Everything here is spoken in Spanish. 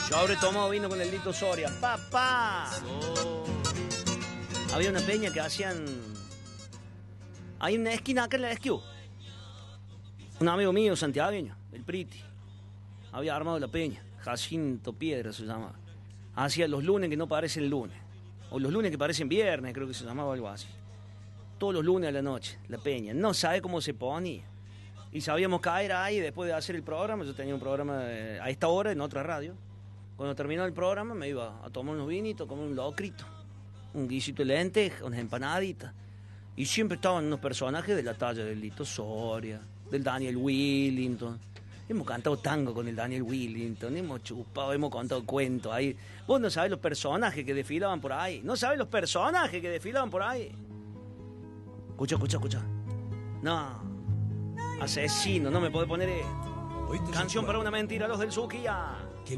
Yo habré tomado vino con el Lito Soria. ¡Papá! Había una peña que hacían... Hay una esquina acá en la SQ. Un amigo mío, santiagueño, el Priti, había armado la peña. Jacinto Piedra se llamaba. Hacía los lunes que no parecen lunes. O los lunes que parecen viernes, creo que se llamaba algo así. Todos los lunes a la noche, la peña. No sabe cómo se ponía. Y sabíamos caer ahí después de hacer el programa. Yo tenía un programa a esta hora en otra radio. Cuando terminó el programa me iba a tomar unos vinitos, comer un locrito, un guisito de lentejas, unas empanaditas. Y siempre estaban unos personajes de la talla del Lito Soria, del Daniel Willington. Hemos cantado tango con el Daniel Willington, hemos chupado, hemos contado cuentos ahí. Vos no sabés los personajes que desfilaban por ahí. No sabés los personajes que desfilaban por ahí. Escucha. No. Asesino, no me podés poner... Canción para una mentira, los del Suquía.